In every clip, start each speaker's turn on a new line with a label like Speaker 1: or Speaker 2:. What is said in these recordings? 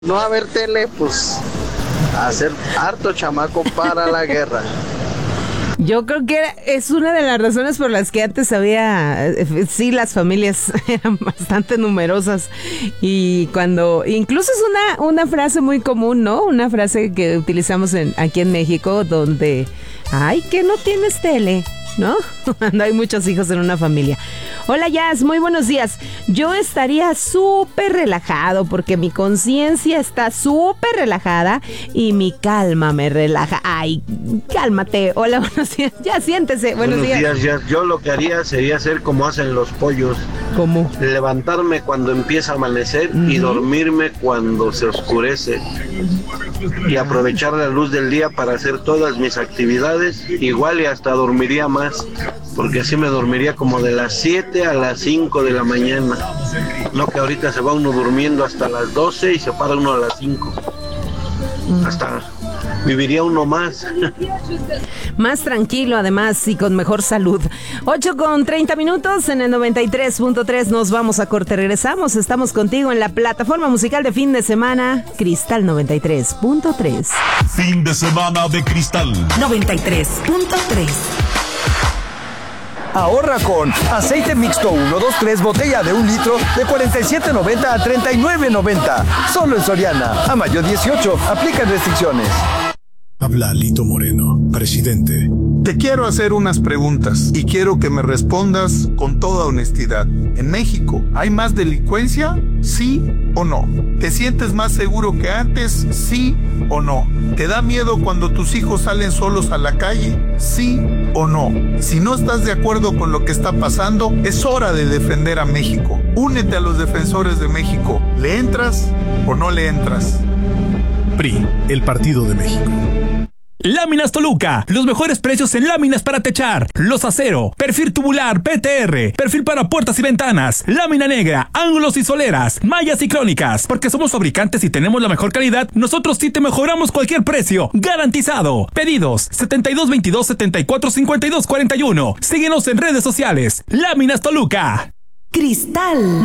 Speaker 1: No a ver tele, pues hacer harto chamaco para la guerra.
Speaker 2: Yo creo que es una de las razones por las que antes había, sí, las familias eran bastante numerosas y cuando, incluso es una frase muy común, ¿no? Una frase que utilizamos aquí en México donde, ay, que no tienes tele, ¿no? Cuando hay muchos hijos en una familia. Hola Jazz, muy buenos días. Yo estaría súper relajado porque mi conciencia está súper relajada y mi calma me relaja. Ay, cálmate. Hola, buenos días. Ya siéntese. Buenos días.
Speaker 1: Jazz. Yo lo que haría sería hacer como hacen los pollos.
Speaker 2: ¿Cómo?
Speaker 1: Levantarme cuando empieza a amanecer y dormirme cuando se oscurece. Y aprovechar la luz del día para hacer todas mis actividades. Igual y hasta dormiría más, porque así me dormiría como de las 7 a las 5 de la mañana. No que ahorita se va uno durmiendo hasta las 12 y se para uno a las 5. Hasta viviría uno más.
Speaker 2: Más tranquilo, además, y con mejor salud. 8:30 en el 93.3. Nos vamos a corte, regresamos. Estamos contigo en la plataforma musical de fin de semana, Cristal 93.3.
Speaker 3: Fin de semana de Cristal
Speaker 4: 93.3.
Speaker 5: Ahorra con aceite mixto 1, 2, 3, botella de 1 litro de 47.90 a 39.90. Solo en Soriana. A mayo 18. Aplican restricciones.
Speaker 3: Habla Lito Moreno, presidente.
Speaker 6: Te quiero hacer unas preguntas y quiero que me respondas con toda honestidad. ¿En México hay más delincuencia? ¿Sí o no? ¿Te sientes más seguro que antes? ¿Sí o no? ¿Te da miedo cuando tus hijos salen solos a la calle? ¿Sí o no? Si no estás de acuerdo con lo que está pasando, es hora de defender a México. Únete a los defensores de México. ¿Le entras o no le entras?
Speaker 3: PRI, el Partido de México.
Speaker 7: Láminas Toluca, los mejores precios en láminas para techar, los acero, perfil tubular, PTR, perfil para puertas y ventanas, lámina negra, ángulos y soleras, mallas y crónicas. Porque somos fabricantes y tenemos la mejor calidad, nosotros sí te mejoramos cualquier precio, garantizado. Pedidos 7222 74 52 41. Síguenos en redes sociales. Láminas Toluca.
Speaker 4: Cristal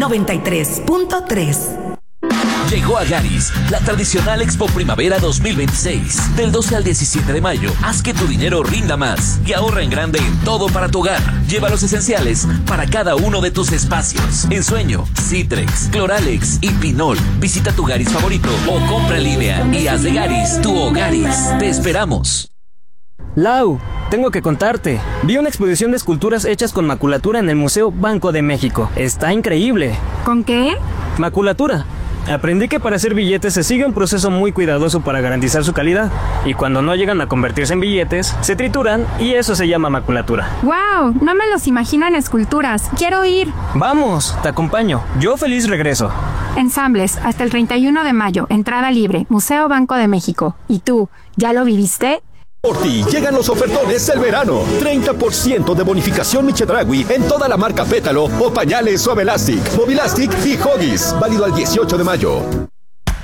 Speaker 4: 93.3.
Speaker 8: Llegó a Garis, la tradicional Expo Primavera 2026. Del 12 al 17 de mayo, haz que tu dinero rinda más y ahorra en grande en todo para tu hogar. Lleva los esenciales para cada uno de tus espacios. Ensueño, Citrex, Cloralex y Pinol. Visita tu Garis favorito o compra en línea y haz de Garis tu Hogaris. Te esperamos.
Speaker 9: Lau, tengo que contarte. Vi una exposición de esculturas hechas con maculatura en el Museo Banco de México. Está increíble.
Speaker 10: ¿Con qué?
Speaker 9: Maculatura. Aprendí que para hacer billetes se sigue un proceso muy cuidadoso para garantizar su calidad. Y cuando no llegan a convertirse en billetes, se trituran y eso se llama maculatura.
Speaker 10: ¡Wow! No me los imagino en esculturas. ¡Quiero ir!
Speaker 9: Vamos, te acompaño. Yo feliz regreso.
Speaker 10: Ensambles, hasta el 31 de mayo. Entrada libre. Museo Banco de México. ¿Y tú, ya lo viviste?
Speaker 11: Por ti llegan los ofertones del verano. 30% de bonificación Chedraui en toda la marca Pétalo o pañales Suave Elastic, Movilastic y Huggies. Válido al 18 de mayo.